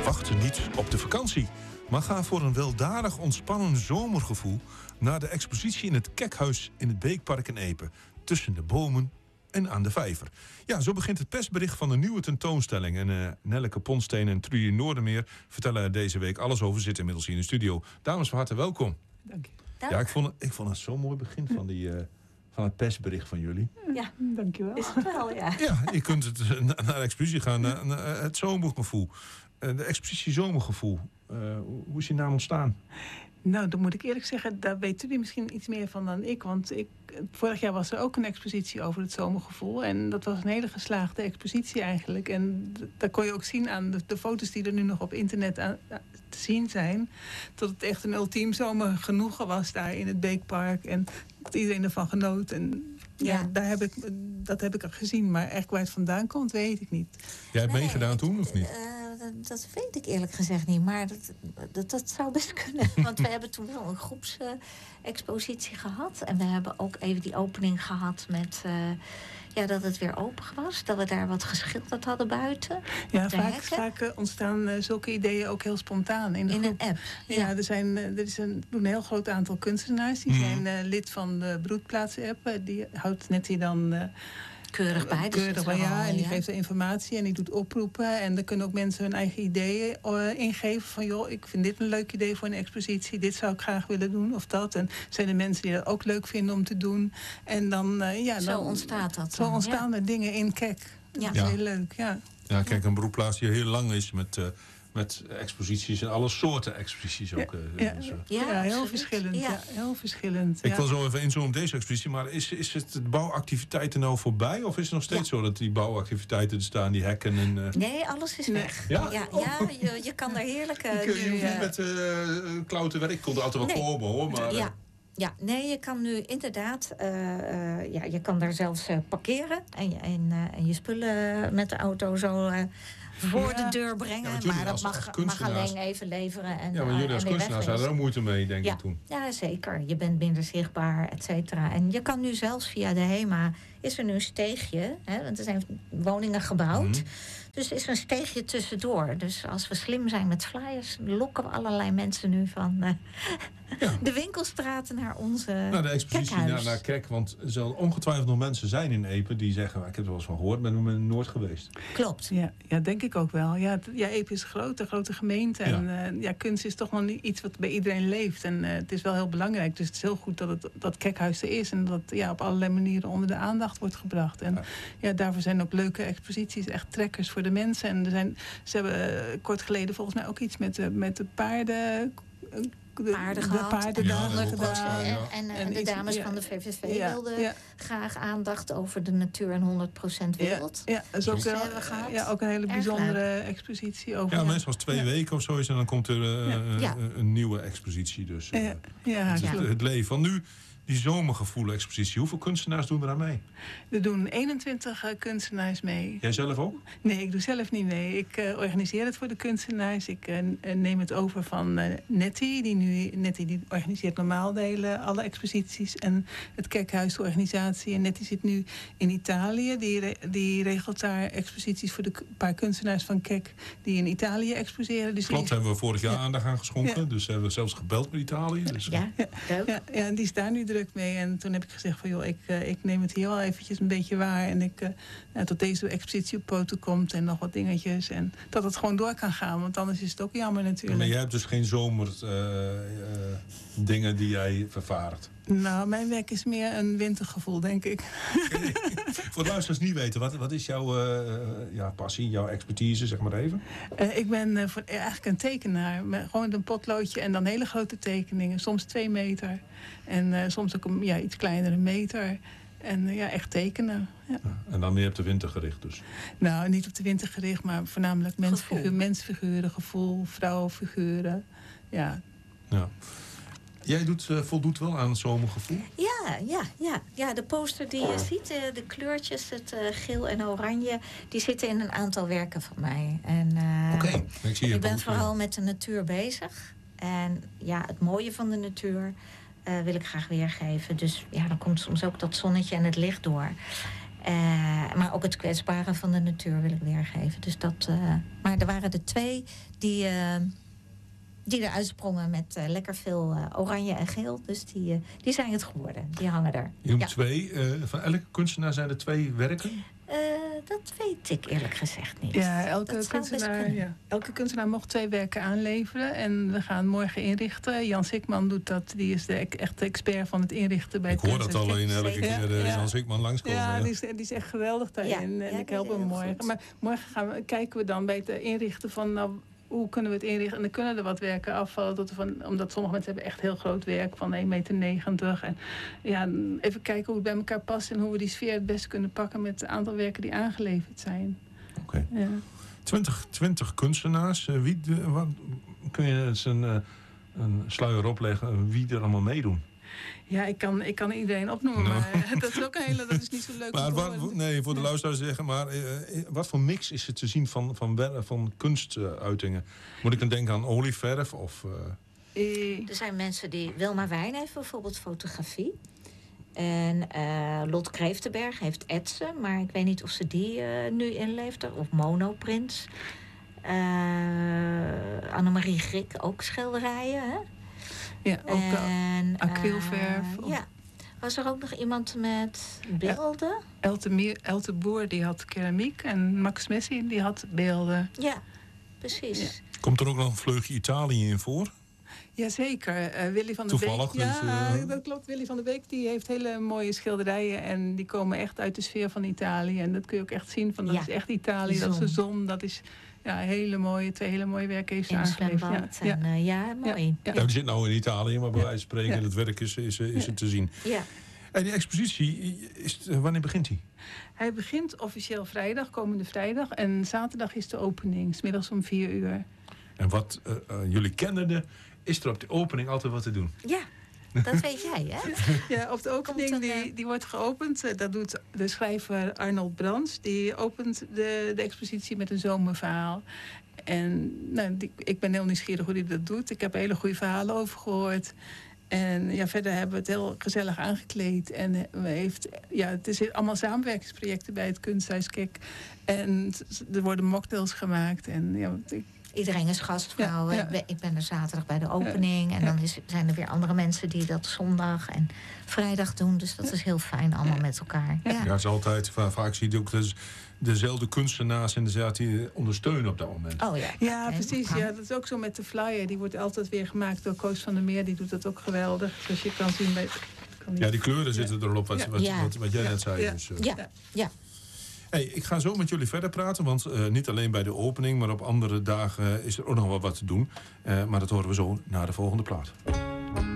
Wacht niet op de vakantie, maar ga voor een weldadig ontspannen zomergevoel naar de expositie in het Kekhuis in het Beekpark in Epe. Tussen de bomen en aan de vijver. Ja, zo begint het persbericht van de nieuwe tentoonstelling. En Nelleke Ponsteen en Trudy Noordermeer vertellen er deze week alles over. Zitten inmiddels hier in de studio. Dames, van harte welkom. Dank je. Dank. Ja, ik vond het zo'n mooi begin van het persbericht van jullie. Ja, Dank je wel. is het wel, ja. Ja, je kunt naar de expositie gaan, naar het zomergevoel. De expositie zomergevoel. Hoe is die naam ontstaan? Nou, dan moet ik eerlijk zeggen, daar weet u misschien iets meer van dan ik. Want vorig jaar was er ook een expositie over het zomergevoel. En dat was een hele geslaagde expositie eigenlijk. En daar kon je ook zien aan de foto's die er nu nog op internet te zien zijn. Dat het echt een ultiem zomergenoegen was daar in het Beekpark. En dat iedereen ervan genoot. En ja, dat heb ik al gezien. Maar echt waar het vandaan komt, weet ik niet. Jij hebt meegedaan toen, of niet? Dat weet ik eerlijk gezegd niet. Maar dat zou best kunnen. Want we hebben toen wel een groepsexpositie gehad. En we hebben ook even die opening gehad met dat het weer open was. Dat we daar wat geschilderd hadden buiten. Ja, vaak ontstaan zulke ideeën ook heel spontaan. In een app. Ja, er is een heel groot aantal kunstenaars. Die zijn lid van de Broedplaats-app. Die houdt net hier dan keurig bij. Keurig bij, ja. En die geeft de informatie en die doet oproepen. En dan kunnen ook mensen hun eigen ideeën ingeven. Van joh, ik vind dit een leuk idee voor een expositie. Dit zou ik graag willen doen of dat. En zijn er mensen die dat ook leuk vinden om te doen. En dan, zo ontstaat dat. Zo ontstaan er dingen in Kek. Dat is heel leuk, ja. Ja, kijk, een beroepplaats die heel lang is met exposities en alle soorten exposities ook. Heel verschillend. Ja, heel verschillend. Ik wil zo even inzoomen op deze expositie, maar is het de bouwactiviteiten nou voorbij? Of is het nog steeds zo dat die bouwactiviteiten er staan, die hekken? En, Nee, alles is weg. Ja? Je kan daar heerlijk... je hoeft niet met klauwen werk. Ik kon er altijd wel komen, hoor. Maar, Ja, nee, je kan nu inderdaad... je kan daar zelfs parkeren en je spullen met de auto zo voor de deur brengen. Ja, maar dat mag alleen even leveren. En, maar jullie als kunstenaars hadden er ook moeite mee, denk ik toen. Ja, zeker. Je bent minder zichtbaar, et cetera. En je kan nu zelfs via de HEMA... is er nu een steegje, want er zijn woningen gebouwd... Dus er is een steegje tussendoor. Dus als we slim zijn met flyers... lokken we allerlei mensen nu van de winkelstraten naar onze de expositie naar Kek. Want er zullen ongetwijfeld nog mensen zijn in Epe... die zeggen, ik heb er wel eens van gehoord... ben er nooit geweest. Klopt. Ja, denk ik ook wel. Ja, Epe is een grote gemeente. En kunst is toch wel niet iets wat bij iedereen leeft. En het is wel heel belangrijk. Dus het is heel goed dat dat Kekhuis er is. En dat op allerlei manieren onder de aandacht wordt gebracht. En daarvoor zijn ook leuke exposities. Echt trekkers voor de mensen. En ze hebben kort geleden volgens mij ook iets met de paarden... Paarden gehad. En de dames van de VVV wilden graag aandacht over de natuur en 100% wild. Ja, dat is ook wel ook een hele bijzondere expositie over. Ja, meestal 2 weken of zo is en dan komt er een nieuwe expositie. Dus het leven van nu. Die zomergevoel-expositie. Hoeveel kunstenaars doen er aan mee? Er doen 21 kunstenaars mee. Jij zelf ook? Nee, ik doe zelf niet mee. Ik organiseer het voor de kunstenaars. Ik neem het over van Nettie. Nettie die organiseert normaal alle exposities. En het Kekhuis, de organisatie. En Nettie zit nu in Italië. Die regelt daar exposities voor de paar kunstenaars van Kek... die in Italië exposeren. Dus klopt, hebben we vorig jaar aandacht aan geschonken. Ja. Dus hebben we zelfs gebeld met Italië. Dus, en die is daar nu druk mee. En toen heb ik gezegd van ik neem het hier wel eventjes een beetje waar. En tot deze expositie op poten komt en nog wat dingetjes. En dat het gewoon door kan gaan. Want anders is het ook jammer natuurlijk. Maar jij hebt dus geen zomer dingen die jij vervaardigt? Nou, mijn werk is meer een wintergevoel, denk ik. Okay. Voor de luisteraars niet weten, wat is jouw passie, jouw expertise, zeg maar even? Ik ben eigenlijk een tekenaar. Gewoon een potloodje en dan hele grote tekeningen. Soms 2 meter. En soms ook iets kleinere meter. En echt tekenen. Ja. En dan meer op de winter gericht dus? Nou, niet op de winter gericht, maar voornamelijk mensfiguren, gevoel, vrouwenfiguren. Ja. Jij voldoet wel aan het zomergevoel? Ja, de poster die je ziet, de kleurtjes, het geel en oranje... die zitten in een aantal werken van mij. Oké. Ik ben vooral met de natuur bezig. En het mooie van de natuur wil ik graag weergeven. Dus dan komt soms ook dat zonnetje en het licht door. Maar ook het kwetsbare van de natuur wil ik weergeven. Dus maar er waren er 2 die eruit sprongen met lekker veel oranje en geel. Dus die zijn het geworden. Die hangen er. Je noemt 2. Van elke kunstenaar zijn er 2 werken? Dat weet ik eerlijk gezegd niet. Ja, elke kunstenaar mocht 2 werken aanleveren. En we gaan morgen inrichten. Jan Sikman doet dat. Die is de echte expert van het inrichten bij het Ik hoor dat alleen elke keer Jan Sikman langskomen. Ja, die is echt geweldig daarin. En ik help hem morgen. Goed. Maar morgen kijken we dan bij het inrichten van... hoe kunnen we het inrichten? En dan kunnen er wat werken afvallen. Omdat sommige mensen hebben echt heel groot werk van 1,90 meter. En ja, even kijken hoe het bij elkaar past... en hoe we die sfeer het best kunnen pakken... met het aantal werken die aangeleverd zijn. Oké. Ja. 20 kunstenaars. Kun je eens een sluier opleggen wie er allemaal meedoen? Ja, ik kan iedereen opnoemen, maar dat is ook dat is niet zo leuk. Maar voor de luisteraars zeggen, maar wat voor mix is het te zien van kunstuitingen? Moet ik dan denken aan olieverf of... Er zijn mensen die... Wilma Wijn heeft bijvoorbeeld fotografie. En Lot Kreeftenberg heeft etsen, maar ik weet niet of ze die nu inleeft. Of monoprints. Annemarie Grik, ook schilderijen, hè? Ja, ook acrylverf. Ja. Was er ook nog iemand met beelden? Elte Boer, die had keramiek. En Max Messi, die had beelden. Ja, precies. Ja. Komt er ook nog een vleugje Italië in voor? Jazeker. Willy van der Toevallig, Beek. Ja, dus, dat klopt. Willy van der Beek die heeft hele mooie schilderijen. En die komen echt uit de sfeer van Italië. En dat kun je ook echt zien. Dat is echt Italië. Dat is de zon. Dat is... Ja, twee hele mooie werken heeft ze aangeleverd. Mooi. Ja, die zit nou in Italië, maar bij wijze van spreken, het werk is het te zien. Ja. En die expositie, wanneer begint die? Hij begint officieel vrijdag, komende vrijdag. En zaterdag is de opening, 's middags om 4 uur. En wat jullie kennende, is er op de opening altijd wat te doen? Ja. Dat weet jij, hè? Ja, op de opening die wordt geopend. Dat doet de schrijver Arnold Brands. Die opent de expositie met een zomerverhaal. En ik ben heel nieuwsgierig hoe hij dat doet. Ik heb hele goede verhalen over gehoord. En verder hebben we het heel gezellig aangekleed. En het is allemaal samenwerkingsprojecten bij het Kunsthuis Kek. En er worden mocktails gemaakt. En iedereen is gastvrouw. Ja. Ik ben er zaterdag bij de opening. En dan zijn er weer andere mensen die dat zondag en vrijdag doen. Dus dat is heel fijn allemaal met elkaar. Ja, het is altijd... Vaak zie je ook dezelfde kunstenaars inderdaad die ondersteunen op dat moment. Oh ja. Ja, precies. Ja, dat is ook zo met de flyer. Die wordt altijd weer gemaakt door Koos van der Meer. Die doet dat ook geweldig. Zoals je kan zien bij... die kleuren zitten erop, wat jij net zei. Ja. Dus, ja. Hey, ik ga zo met jullie verder praten, want niet alleen bij de opening, maar op andere dagen is er ook nog wel wat te doen. Maar dat horen we zo na de volgende plaat.